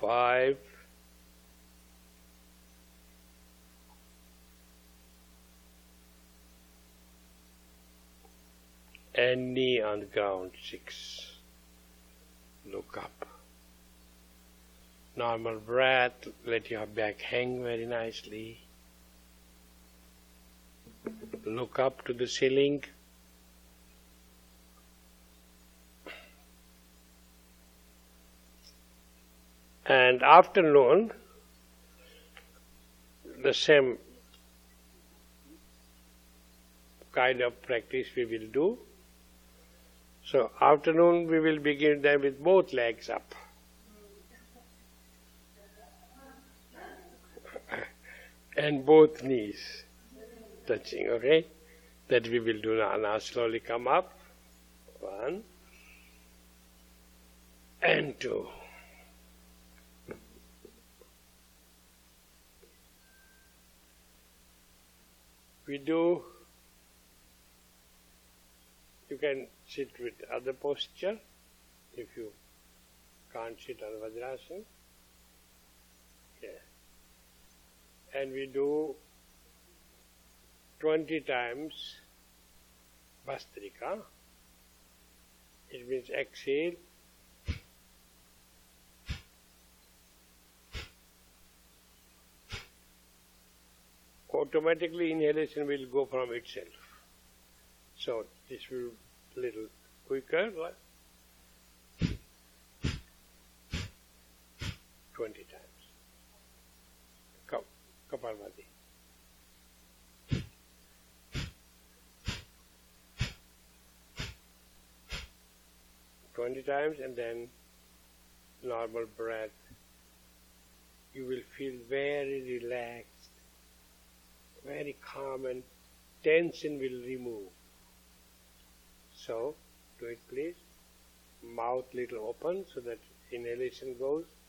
5, and knee on the ground, 6. Look up. Normal breath, let your back hang very nicely. Look up to the ceiling. And afternoon, the same kind of practice we will do. So afternoon we will begin then with both legs up. And both knees touching, okay? That we will do now. Now slowly come up. 1 and 2. We do, you can sit with other posture if you can't sit on Vajrasana. Yeah. And we do 20 times Bhastrika. It means exhale. Automatically inhalation will go from itself. So this will be a little quicker. 20 times. Kapalbhati. Times, and then normal breath. You will feel very relaxed, very calm, and tension will remove. So, do it please. Mouth little open so that inhalation goes.